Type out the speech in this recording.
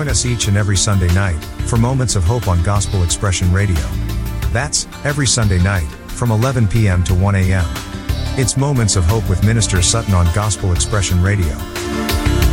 us each and every Sunday night for Moments of Hope on Gospel Expression Radio. That's every Sunday night from 11 p.m. to 1 a.m. It's Moments of Hope with Minister Sutton on Gospel Expression Radio.